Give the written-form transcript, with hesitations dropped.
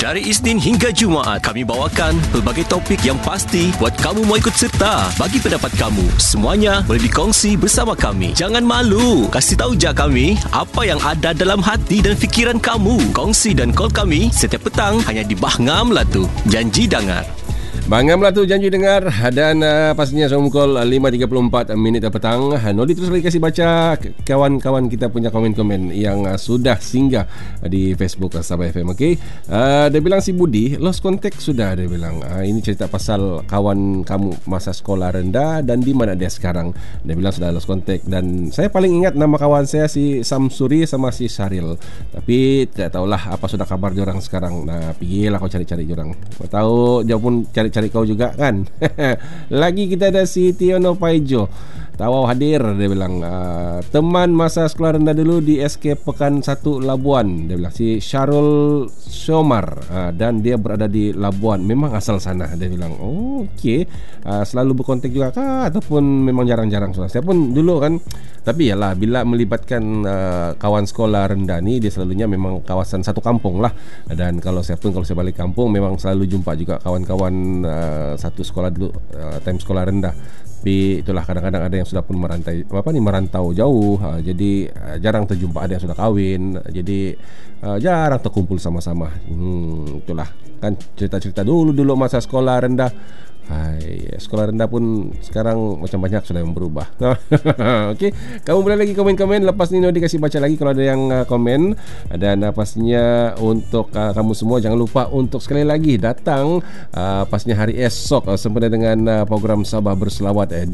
Dari Isnin hingga Jumaat, kami bawakan pelbagai topik yang pasti buat kamu mau ikut serta. Bagi pendapat kamu, semuanya boleh dikongsi bersama kami. Jangan malu, kasih tahu je kami apa yang ada dalam hati dan fikiran kamu. Kongsi dan call kami setiap petang hanya di Bahngam lah tu. Janji dengar. Bahngam lah tu, janji dengar. Dan pastinya Zoom call 5.34 minit petang. Noli terus lagi kasih baca kawan-kawan kita punya komen-komen yang sudah singgah di Facebook Sabah FM. Okay? Dia bilang si Budi lost contact sudah. Dia bilang ini cerita pasal kawan kamu masa sekolah rendah dan di mana dia sekarang. Dia bilang sudah lost contact. Dan saya paling ingat nama kawan saya si Samsuri sama si Syaril. Tapi tidak tahulah apa sudah kabar diorang sekarang. Nah, pergilah kau cari-cari diorang. Kau tahu dia pun cari kau juga kan. Lagi kita ada si Tiono Paijo. Tawau hadir. Dia bilang teman masa sekolah rendah dulu di SK Pekan 1 Labuan. Dia bilang si Syarul Syomar, dan dia berada di Labuan. Memang asal sana. Dia bilang okey. Selalu berkontak juga kah ataupun memang jarang-jarang. Saya pun dulu kan. Tapi yalah, bila melibatkan kawan sekolah rendah ni, dia selalunya memang kawasan satu kampung lah. Dan kalau saya balik kampung, memang selalu jumpa juga kawan-kawan satu sekolah dulu, time sekolah rendah. Tapi itulah, kadang-kadang ada yang sudah pun merantau jauh, jadi jarang terjumpa. Ada yang sudah kahwin, jadi jarang terkumpul sama-sama. Itulah kan cerita-cerita dulu masa sekolah rendah. Sekolah rendah pun sekarang macam banyak sudah yang berubah. Okey, kamu boleh lagi komen-komen. Lepas ni Nodi kasih baca lagi kalau ada yang komen. Dan pastinya untuk kamu semua, jangan lupa untuk sekali lagi datang pastinya hari esok sempena dengan program Sabah Berselawat